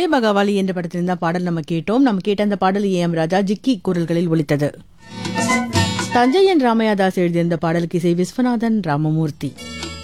ஜெய பகவாலி என்ற படத்திலிருந்த பாடல் நம்ம கேட்டோம். நம்ம கேட்ட அந்த பாடல் ஏஎம் ராஜா ஜிக்கி குரல்களில் ஒலித்தது. தஞ்சையன் ராமையாதாஸ் எழுதியிருந்த பாடலுக்கு இசை விஸ்வநாதன் ராமமூர்த்தி.